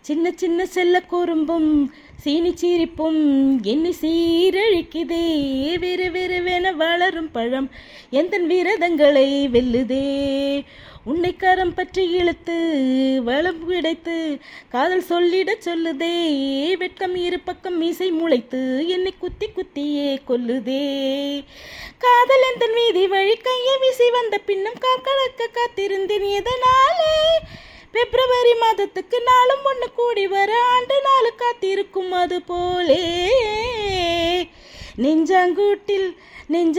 சின்ன சின்ன செல்ல குறும்பும் சீனி சீரிப்பும் என்னை சீரழிக்குதே. வேறு வேறுவென வளரும் பழம் எந்தன் விரதங்களை வெல்லுதே. உன்னை கரம் பற்றி இழுத்து வளம் கிடைத்து காதல் சொல்லிடச் சொல்லுதே. வெட்கம் இரு பக்கம் மீசை முளைத்து என்னை குத்தி குத்தியே கொல்லுதே. காதல் எந்தன் வீதி வழி கையை வீசி வந்த பின்னும் காக்கலக்க காத்திருந்தேன் எதனாலே. பிப்ரவரி மாதத்துக்கு நாளும் ஒன்று கூடி வர ஆண்டு நாள் காத்திருக்கும் அது போலே. நெஞ்சாங்கூட்டில்